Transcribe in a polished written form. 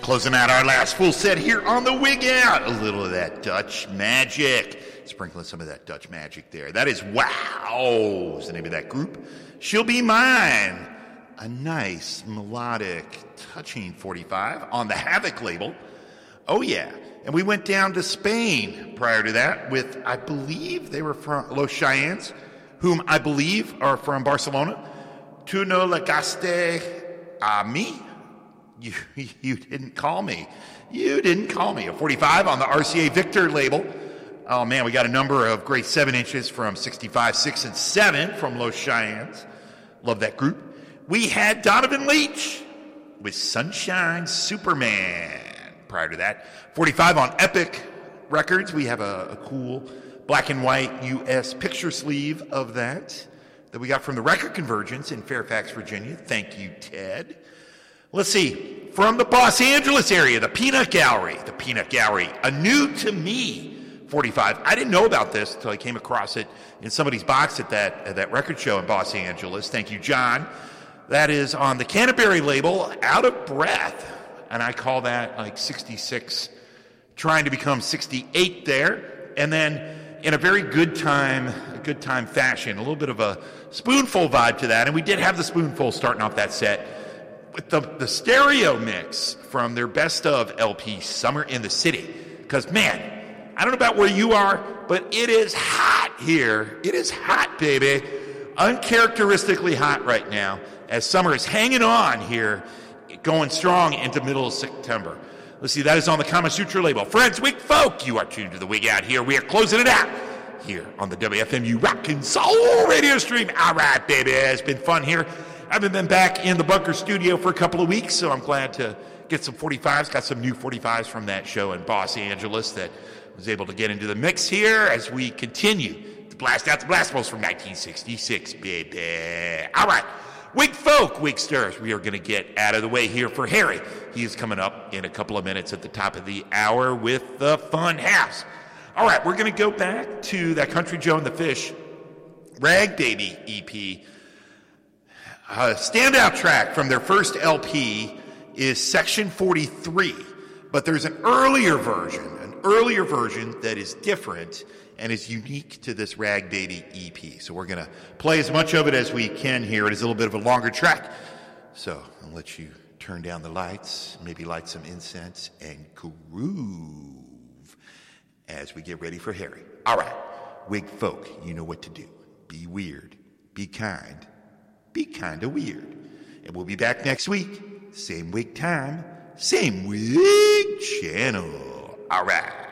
Closing out our last full set here on the Wig Out. A little of that Dutch magic. Sprinkling some of that Dutch magic there. That is Wow is the name of that group. She'll Be Mine. A nice, melodic, touching 45 on the Havoc label. Oh, yeah. And we went down to Spain prior to that with, I believe they were from Los Cheyennes, whom I believe are from Barcelona. Tu no le gaste a mí. You didn't call me. You didn't call me. A 45 on the RCA Victor label. Oh, man, we got a number of great 7 inches from 65, 6, and 7 from Los Cheyennes. Love that group. We had Donovan Leitch with Sunshine Superman. Prior to that, 45 on Epic Records. We have a cool black and white U.S. picture sleeve of that we got from the Record Convergence in Fairfax, Virginia. Thank you, Ted. Let's see. From the Los Angeles area, the Peanut Gallery. The Peanut Gallery, a new to me 45. I didn't know about this until I came across it in somebody's box at that record show in Los Angeles. Thank you, John. That is on the Canterbury label, Out of Breath. And I call that like 66, trying to become 68 there. And then in a very good time fashion, a little bit of a spoonful vibe to that. And we did have the spoonful starting off that set with the stereo mix from their best of LP, Summer in the City. Because, man, I don't know about where you are, but it is hot here. It is hot, baby. Uncharacteristically hot right now as summer is hanging on here, going strong into middle of September. Let's see, that is on the Kama Sutra label. Friends, Wig Folk, you are tuned to the Wig Out here. We are closing it out here on the WFMU Rock and Soul radio stream. All right, baby, it's been fun here. I haven't been back in the Bunker studio for a couple of weeks, so I'm glad to get some 45s. Got some new 45s from that show in Los Angeles that was able to get into the mix here as we continue to blast out the Blasphemous from 1966, baby. All right. Wig Folk, Wigsters, we are going to get out of the way here for Harry. He is coming up in a couple of minutes at the top of the hour with the Fun House. All right, we're going to go back to that Country Joe and the Fish Rag Baby EP. A standout track from their first LP is Section 43, but there's an earlier version that is different and is unique to this Rag Baby EP. So we're going to play as much of it as we can here. It is a little bit of a longer track. So I'll let you turn down the lights, maybe light some incense, and groove as we get ready for Harry. All right, Wig Folk, you know what to do. Be weird, be kind of weird. And we'll be back next week. Same wig time, same wig channel. All right.